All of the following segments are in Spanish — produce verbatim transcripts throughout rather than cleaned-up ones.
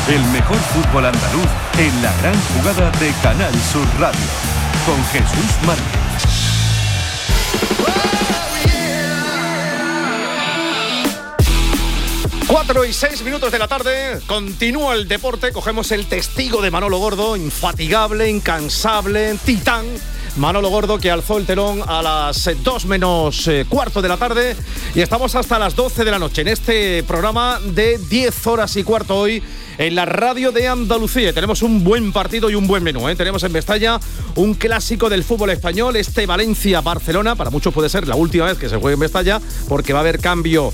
El mejor fútbol andaluz en la gran jugada de Canal Sur Radio. Con Jesús Márquez. Cuatro y seis minutos de la tarde, continúa el deporte, cogemos el testigo de Manolo Gordo, infatigable, incansable, titán. Manolo Gordo, que alzó el telón a las dos menos cuarto de la tarde y estamos hasta las doce de la noche en este programa de diez horas y cuarto hoy en la radio de Andalucía. Tenemos un buen partido y un buen menú, ¿eh? Tenemos en Mestalla un clásico del fútbol español, este Valencia-Barcelona. Para muchos puede ser la última vez que se juegue en Mestalla, porque va a haber cambio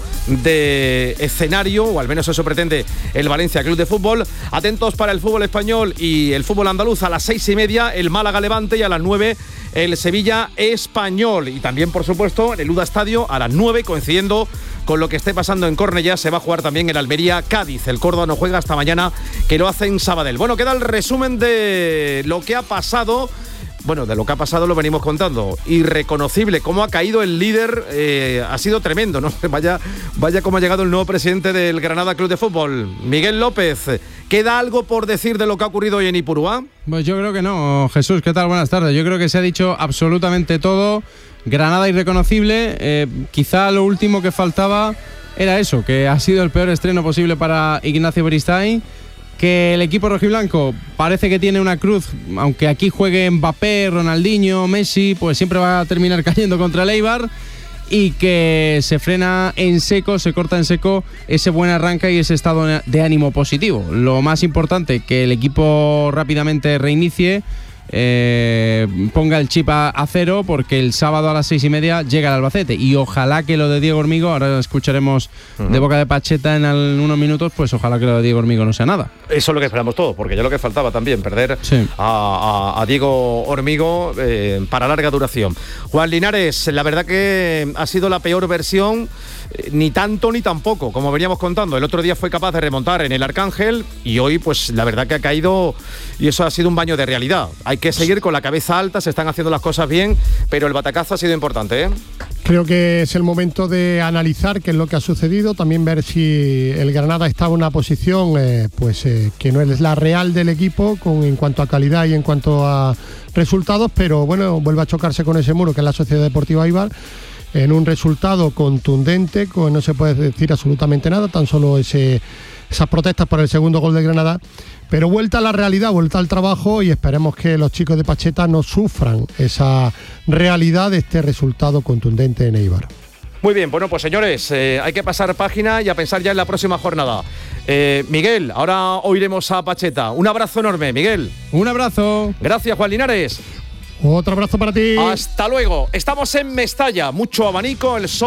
de escenario, o al menos eso pretende el Valencia Club de Fútbol. Atentos para el fútbol español y el fútbol andaluz a las seis y media, el Málaga-Levante, y a las nueve el Sevilla-Español. Y también, por supuesto, en el Uda Estadio a las nueve, coincidiendo con lo que esté pasando en Cornellá, se va a jugar también el Almería-Cádiz. El Córdoba no juega hasta mañana, que lo hace en Sabadell. Bueno, queda el resumen de lo que ha pasado. Bueno, de lo que ha pasado lo venimos contando. Irreconocible, cómo ha caído el líder, eh, ha sido tremendo, ¿no? Vaya, vaya cómo ha llegado el nuevo presidente del Granada Club de Fútbol, Miguel López. ¿Queda algo por decir de lo que ha ocurrido hoy en Ipurúa? Pues yo creo que no, Jesús, ¿qué tal? Buenas tardes. Yo creo que se ha dicho absolutamente todo. Granada irreconocible, eh, quizá lo último que faltaba era eso, que ha sido el peor estreno posible para Ignacio Beristain, que el equipo rojiblanco parece que tiene una cruz, aunque aquí juegue Mbappé, Ronaldinho, Messi, pues siempre va a terminar cayendo contra el Eibar, y que se frena en seco, se corta en seco ese buen arranque y ese estado de ánimo positivo. Lo más importante, que el equipo rápidamente reinicie, Eh, ponga el chip a, a cero, porque el sábado a las seis y media llega el Albacete, y ojalá que lo de Diego Hormigo, ahora escucharemos uh-huh. de boca de Pacheta en, al, en unos minutos, pues ojalá que lo de Diego Hormigo no sea nada. Eso es lo que esperamos todos, porque ya lo que faltaba también, perder sí. a, a, a Diego Hormigo eh, para larga duración. Juan Linares, la verdad que ha sido la peor versión, eh, ni tanto ni tampoco, como veníamos contando. El otro día fue capaz de remontar en el Arcángel, y hoy pues la verdad que ha caído, y eso ha sido un baño de realidad. Hay que seguir con la cabeza alta, se están haciendo las cosas bien, pero el batacazo ha sido importante, ¿eh? Creo que es el momento de analizar qué es lo que ha sucedido, también ver si el Granada está en una posición eh, pues eh, que no es la real del equipo con, en cuanto a calidad y en cuanto a resultados, pero bueno, vuelve a chocarse con ese muro que es la Sociedad Deportiva Eibar, en un resultado contundente, con no se puede decir absolutamente nada, tan solo ese, esas protestas por el segundo gol de Granada. Pero vuelta a la realidad, vuelta al trabajo, y esperemos que los chicos de Pacheta no sufran esa realidad de este resultado contundente en Eibar. Muy bien, bueno, pues señores, eh, hay que pasar página y a pensar ya en la próxima jornada. Eh, Miguel, ahora oiremos a Pacheta. Un abrazo enorme, Miguel. Un abrazo. Gracias, Juan Linares. Otro abrazo para ti. Hasta luego. Estamos en Mestalla, mucho abanico, el sol.